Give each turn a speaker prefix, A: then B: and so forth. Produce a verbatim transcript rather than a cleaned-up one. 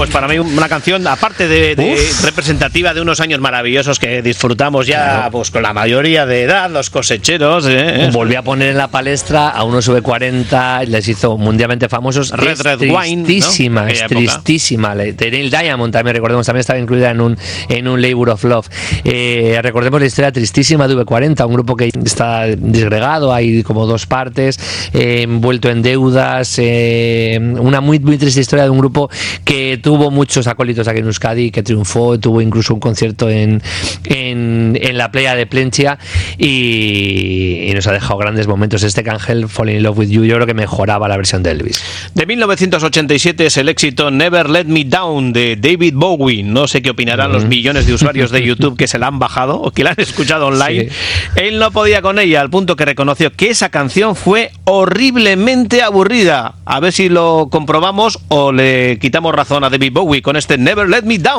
A: Pues para mí una canción, aparte de, de representativa de unos años maravillosos que disfrutamos ya, claro, pues con la mayoría de edad, los cosecheros. ¿eh?
B: Volví a poner en la palestra a unos V cuarenta, les hizo mundialmente famosos.
A: Red
B: es
A: Red
B: tristísima,
A: Wine, ¿no?
B: es tristísima. De Neil Diamond también, recordemos, también estaba incluida en un, en un Labor of Love. Eh, recordemos la historia tristísima de V cuarenta, un grupo que está disgregado, hay como dos partes, eh, envuelto en deudas, eh, una muy, muy triste historia de un grupo que tuvo muchos acólitos aquí en Euskadi, que triunfó, tuvo incluso un concierto en, en, en la playa de Plentzia y, y nos ha dejado grandes momentos. Este Ángel, Falling in Love with You, yo creo que mejoraba la versión de Elvis.
A: De mil novecientos ochenta y siete es el éxito Never Let Me Down de David Bowie. No sé qué opinarán mm. los millones de usuarios de YouTube que se la han bajado o que la han escuchado online. Sí. Él no podía con ella, al punto que reconoció que esa canción fue horriblemente aburrida. A ver si lo comprobamos o le quitamos razón a David Bowie con este Never Let Me Down.